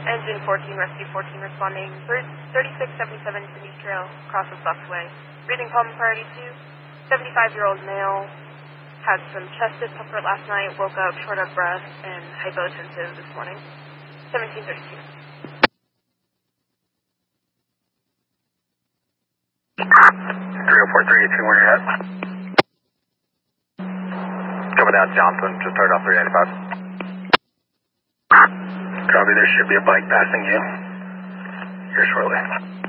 Engine 14, Rescue 14 responding. 3677 Denise Trail, crosses Busway. Breathing problem priority 2. 75-year-old male. Had some chest discomfort last night, woke up short of breath and hypotensive this morning. 1732. 304-382, where you at? Coming down Johnson, just heard off 395. Copy, there should be a bike passing you here shortly.